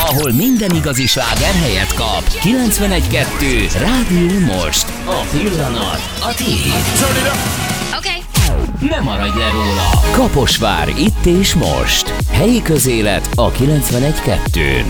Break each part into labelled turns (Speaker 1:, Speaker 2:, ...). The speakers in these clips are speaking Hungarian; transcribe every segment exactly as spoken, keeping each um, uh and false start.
Speaker 1: ahol minden igazi sláger helyet kap. kilencvenegy kettő Rádió Most. A pillanat a tiéd.
Speaker 2: Okay.
Speaker 1: Ne maradj le róla. Kaposvár itt és most. Helyi közélet a kilencvenegy kettőn.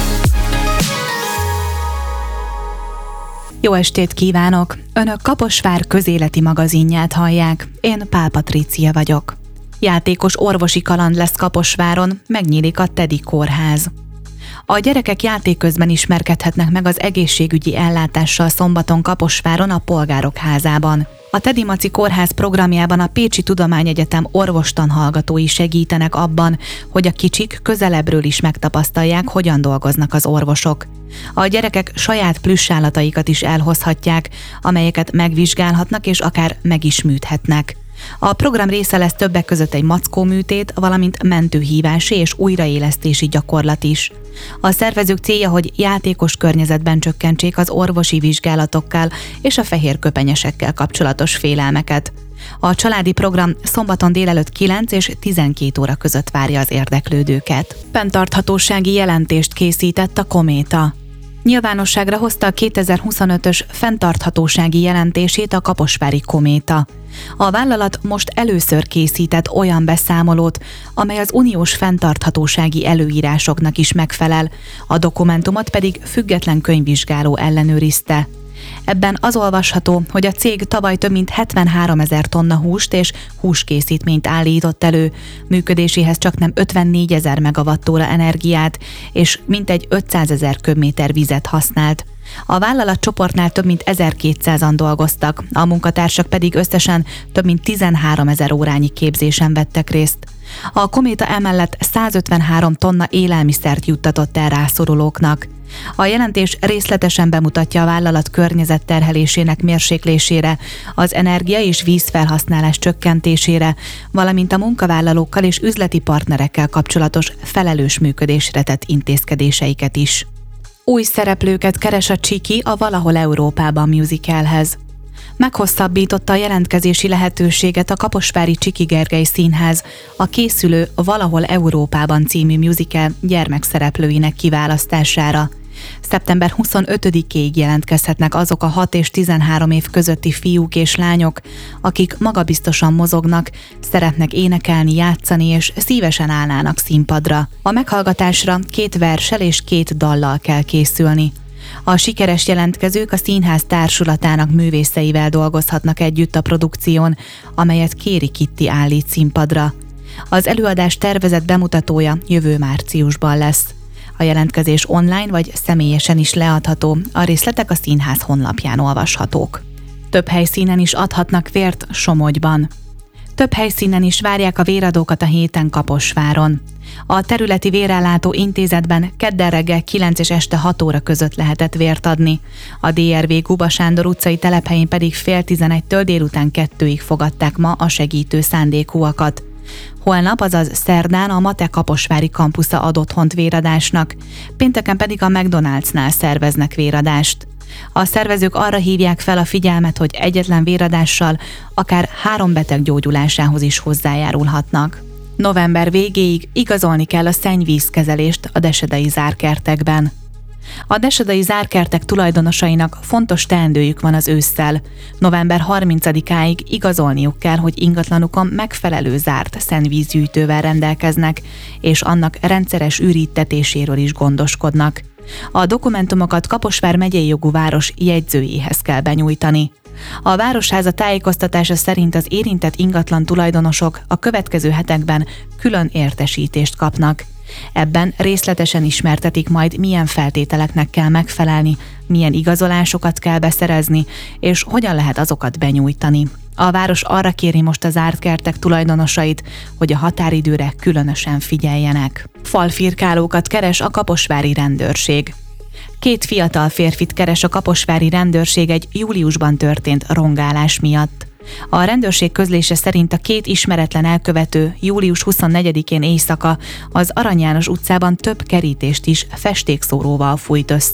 Speaker 3: Jó estét kívánok! Önök Kaposvár közéleti magazinját hallják. Én Pál Patrícia vagyok. Játékos orvosi kaland lesz Kaposváron, megnyílik a Tedi kórház. A gyerekek játék közben ismerkedhetnek meg az egészségügyi ellátással szombaton Kaposváron a Polgárok házában. A Tedi Maci kórház programjában a Pécsi Tudományegyetem orvostan hallgatói segítenek abban, hogy a kicsik közelebbről is megtapasztalják, hogyan dolgoznak az orvosok. A gyerekek saját plüssállataikat is elhozhatják, amelyeket megvizsgálhatnak és akár meg is műthetnek. A program része lesz többek között egy mackóműtét, valamint mentőhívási és újraélesztési gyakorlat is. A szervezők célja, hogy játékos környezetben csökkentsék az orvosi vizsgálatokkal és a fehérköpenyesekkel kapcsolatos félelmeket. A családi program szombaton délelőtt kilenc és tizenkét óra között várja az érdeklődőket. Fenntarthatósági jelentést készített a Kométa. Nyilvánosságra hozta a kétezer-huszonötös fenntarthatósági jelentését a kaposvári Kométa. A vállalat most először készített olyan beszámolót, amely az uniós fenntarthatósági előírásoknak is megfelel, a dokumentumot pedig független könyvvizsgáló ellenőrizte. Ebben az olvasható, hogy a cég tavaly több mint hetvenháromezer tonna húst és húskészítményt állított elő, működéséhez csaknem ötvennégyezer megawattóra energiát és mintegy ötszázezer köbméter vizet használt. A vállalatcsoportnál több mint ezerkétszázan dolgoztak, a munkatársak pedig összesen több mint tizenháromezer órányi képzésen vettek részt. A Kométa emellett százötvenhárom tonna élelmiszert juttatott el rászorulóknak. A jelentés részletesen bemutatja a vállalat környezetterhelésének mérséklésére, az energia- és vízfelhasználás csökkentésére, valamint a munkavállalókkal és üzleti partnerekkel kapcsolatos felelős működésre tett intézkedéseiket is. Új szereplőket keres a Csiki a Valahol Európában musicalhez. Meghosszabbította a jelentkezési lehetőséget a kaposvári Csiki Gergely Színház a készülő Valahol Európában című musical gyermekszereplőinek kiválasztására. szeptember huszonötödikéig jelentkezhetnek azok a hat és tizenhárom év közötti fiúk és lányok, akik magabiztosan mozognak, szeretnek énekelni, játszani és szívesen állnának színpadra. A meghallgatásra két verssel és két dallal kell készülni. A sikeres jelentkezők a színház társulatának művészeivel dolgozhatnak együtt a produkción, amelyet Kéri Kitti állít színpadra. Az előadás tervezett bemutatója jövő márciusban lesz. A jelentkezés online vagy személyesen is leadható, a részletek a színház honlapján olvashatók. Több helyszínen is adhatnak vért Somogyban. Több helyszínen is várják a véradókat a héten Kaposváron. A területi vérellátó intézetben kedden reggel kilenc és este hat óra között lehetett vért adni. A dé er vé Guba Sándor utcai telephelyén pedig fél tizenegytől délután kettőig fogadták ma a segítő szándékúakat. Holnap, azaz szerdán a Mate kaposvári kampusza ad otthont véradásnak, pénteken pedig a McDonald'snál szerveznek véradást. A szervezők arra hívják fel a figyelmet, hogy egyetlen véradással akár három beteg gyógyulásához is hozzájárulhatnak. November végéig igazolni kell a szennyvízkezelést a desedai zárkertekben. A desedai zárkertek tulajdonosainak fontos teendőjük van az ősszel. november harmincadikáig igazolniuk kell, hogy ingatlanukon megfelelő zárt szennyvízgyűjtővel rendelkeznek, és annak rendszeres ürítetéséről is gondoskodnak. A dokumentumokat Kaposvár megyei jogú város jegyzőjéhez kell benyújtani. A Városháza tájékoztatása szerint az érintett ingatlan tulajdonosok a következő hetekben külön értesítést kapnak. Ebben részletesen ismertetik majd, milyen feltételeknek kell megfelelni, milyen igazolásokat kell beszerezni, és hogyan lehet azokat benyújtani. A város arra kéri most a zárt kertek tulajdonosait, hogy a határidőre különösen figyeljenek. Falfirkálókat keres a kaposvári rendőrség. Két fiatal férfit keres a kaposvári rendőrség egy júliusban történt rongálás miatt. A rendőrség közlése szerint a két ismeretlen elkövető július huszonnegyedikén éjszaka az Arany János utcában több kerítést is festékszóróval fújt össze.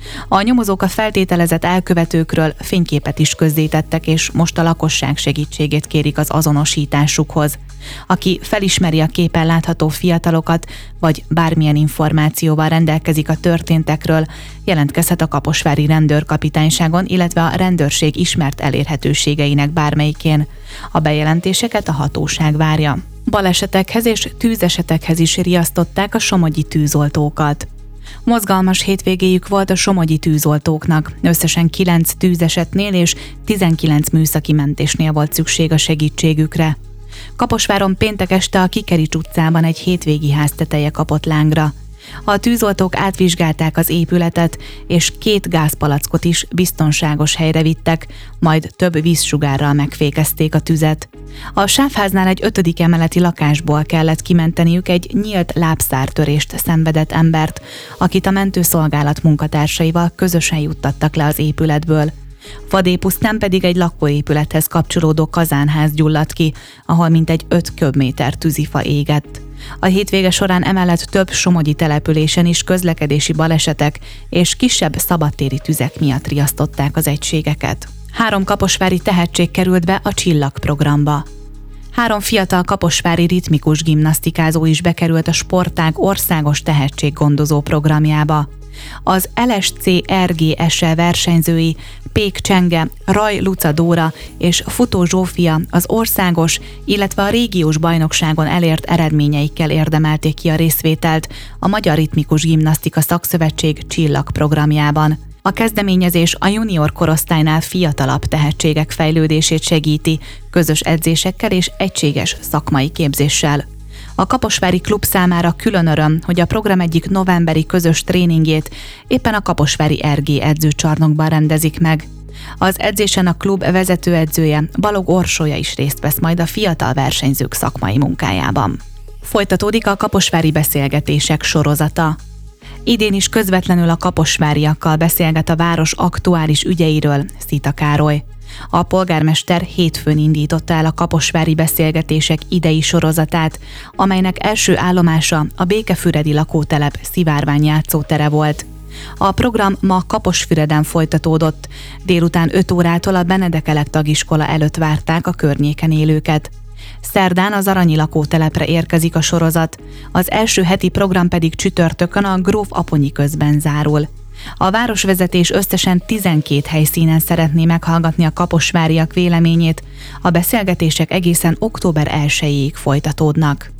Speaker 3: A nyomozók a feltételezett elkövetőkről fényképet is közzétettek, és most a lakosság segítségét kérik az azonosításukhoz. Aki felismeri a képen látható fiatalokat, vagy bármilyen információval rendelkezik a történtekről, jelentkezhet a kaposvári rendőrkapitányságon, illetve a rendőrség ismert elérhetőségeinek bármelyikén. A bejelentéseket a hatóság várja. Balesetekhez és tűzesetekhez is riasztották a somogyi tűzoltókat. Mozgalmas hétvégéjük volt a somogyi tűzoltóknak. Összesen kilenc tűzesetnél és tizenkilenc műszaki mentésnél volt szükség a segítségükre. Kaposváron péntek este a Kikerics utcában egy hétvégi házteteje kapott lángra. A tűzoltók átvizsgálták az épületet, és két gázpalackot is biztonságos helyre vittek, majd több vízsugárral megfékezték a tüzet. A sávháznál egy ötödik emeleti lakásból kellett kimenteniük egy nyílt lábszártörést szenvedett embert, akit a mentőszolgálat munkatársaival közösen juttattak le az épületből. Vadépusztán pedig egy lakóépülethez kapcsolódó kazánház gyulladt ki, ahol mintegy öt köbméter tűzifa égett. A hétvége során emellett több somogyi településen is közlekedési balesetek és kisebb szabadtéri tüzek miatt riasztották az egységeket. Három kaposvári tehetség került be a Csillag programba. Három fiatal kaposvári ritmikus gimnasztikázó is bekerült a sportág országos tehetséggondozó programjába. Az el es cé er gé es e versenyzői Pék Csenge, Raj Luca Dóra és Futó Zsófia az országos, illetve a régiós bajnokságon elért eredményeikkel érdemelték ki a részvételt a Magyar Ritmikus Gimnasztika Szakszövetség Csillag programjában. A kezdeményezés a junior korosztálynál fiatalabb tehetségek fejlődését segíti, közös edzésekkel és egységes szakmai képzéssel. A kaposvári klub számára külön öröm, hogy a program egyik novemberi közös tréningjét éppen a kaposvári er gé edzőcsarnokban rendezik meg. Az edzésen a klub vezetőedzője, Balog Orsolya is részt vesz majd a fiatal versenyzők szakmai munkájában. Folytatódik a kaposvári beszélgetések sorozata. Idén is közvetlenül a kaposváriakkal beszélget a város aktuális ügyeiről Szita Károly. A polgármester hétfőn indította el a kaposvári beszélgetések idei sorozatát, amelynek első állomása a Békefüredi lakótelep szivárvány játszótere volt. A program ma Kaposfüreden folytatódott, délután öt órától a Benedek Elek iskola előtt várták a környéken élőket. Szerdán az Aranyi lakótelepre érkezik a sorozat, az első heti program pedig csütörtökön a Gróf Aponyi közben zárul. A városvezetés összesen tizenkét helyszínen szeretné meghallgatni a kaposváriak véleményét, a beszélgetések egészen október elsejéig folytatódnak.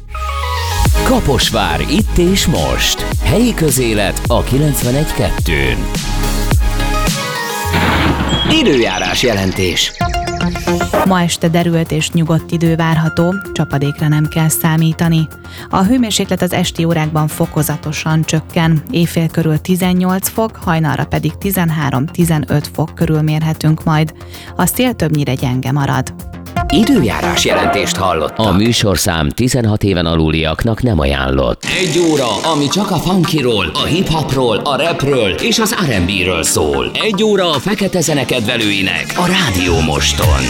Speaker 1: Kaposvár itt és most. Helyi közélet a kilencvenegy kettőn. Időjárás jelentés.
Speaker 3: Ma este derült és nyugodt idő várható, csapadékra nem kell számítani. A hőmérséklet az esti órákban fokozatosan csökken, éjfél körül tizennyolc fok, hajnalra pedig tizenhárom-tizenöt fok körül mérhetünk majd. A szél többnyire gyenge marad.
Speaker 1: Időjárás jelentést hallottak. A műsorszám tizenhat éven aluliaknak nem ajánlott. Egy óra, ami csak a funkyról, a hip-hopról, a rapről és az er and bé-ről szól. Egy óra a fekete zene kedvelőinek a Rádió Moston.